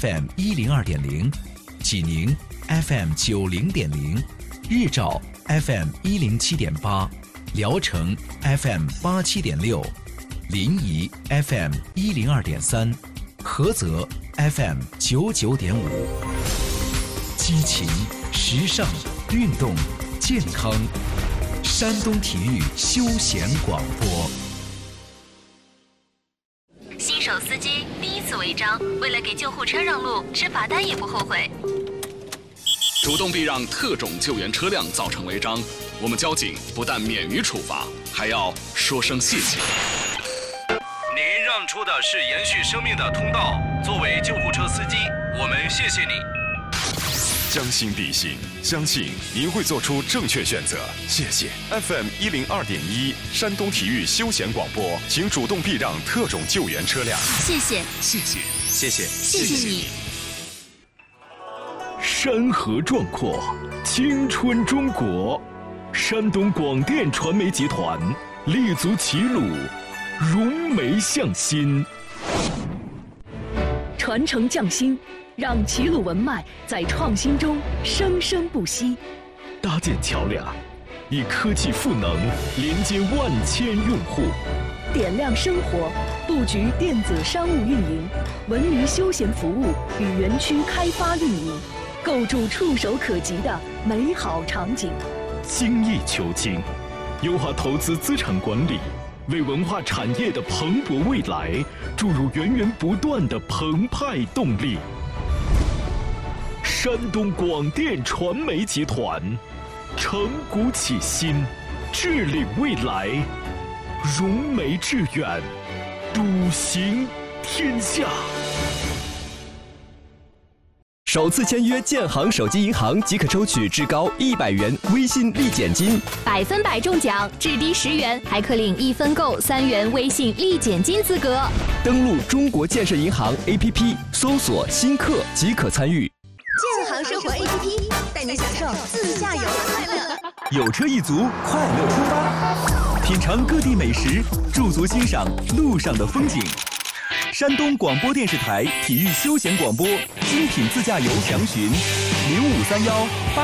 FM 102.0，济宁 FM 90.0，日照 FM 107.8，聊城 FM 87.6，临沂 FM 102.3，菏泽 FM 99.5。激情、时尚、运动、健康，山东体育休闲广播。 新手司机第一次违章，为了给救护车让路，吃罚单也不后悔。 主动避让特种救援车辆造成违章，我们交警不但免于处罚，还要说声谢谢。 您让出的是延续生命的通道，作为救护车司机，我们谢谢你。 将心比心，相信您会做出正确选择。谢谢 FM 102.1山东体育休闲广播，请主动避让特种救援车辆。 谢谢， 谢谢， 谢谢， 谢谢你。 山河壮阔，青春中国。山东广电传媒集团立足齐鲁，融媒向心， 传承匠心，让齐鲁文脉在创新中生生不息。 搭建桥梁，以科技赋能连接万千用户。 点亮生活，布局电子商务运营、文娱休闲服务与园区开发运营，构筑触手可及的美好场景。 精益求精，优化投资资产管理，为文化产业的蓬勃未来注入源源不断的澎湃动力。山东广电传媒集团，承古启新，致力未来，融媒致远，笃行天下。 首次签约建行手机银行即可抽取至高100元微信立减金 100%中奖，至低10元，还可领1分购3元微信立减金资格。 登录中国建设银行 APP 搜索新客即可参与。 建行生活 APP 带你享受自驾游的快乐。 有车一族，快乐出发，品尝各地美食，驻足欣赏路上的风景。山东广播电视台体育休闲广播精品自驾游详询：0531